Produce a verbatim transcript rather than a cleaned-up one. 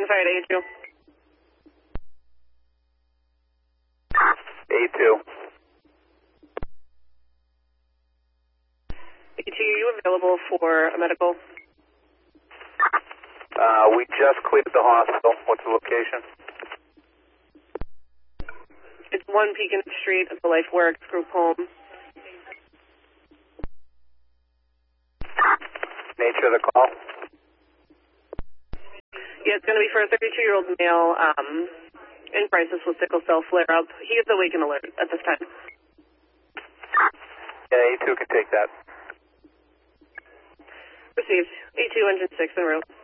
Beacon Fire to A two. A two. A two, are you available for a medical? Uh, we just cleared the hospital. What's the location? It's one Beacon Street at the Life Works group home. Nature of the call? Yeah, it's going to be for a thirty-two-year-old male um, in crisis with sickle cell flare-up. He is awake and alert at this time. Yeah, A two can take that. Received. A two, engine six en route.